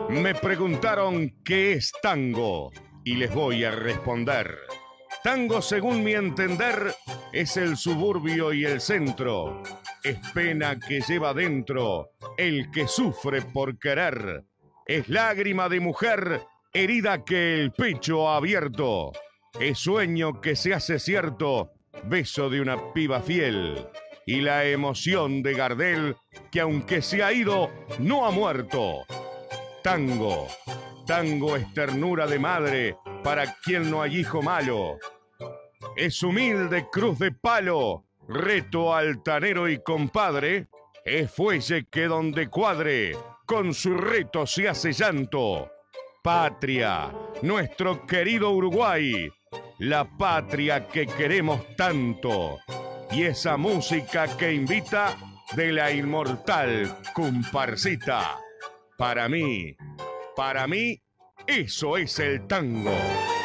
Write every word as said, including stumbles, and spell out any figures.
Me preguntaron qué es tango y les voy a responder. Tango, según mi entender, es el suburbio y el centro. Es pena que lleva dentro el que sufre por querer. Es lágrima de mujer, herida que el pecho ha abierto. Es sueño que se hace cierto, beso de una piba fiel. Y la emoción de Gardel, que aunque se ha ido, no ha muerto. Tango, tango es ternura de madre para quien no hay hijo malo. Es humilde cruz de palo, reto altanero y compadre. Es fuelle que donde cuadre, con su reto se hace llanto. Patria, nuestro querido Uruguay, la patria que queremos tanto. Y esa música que invita de la inmortal comparsita. Para mí, para mí, eso es el tango.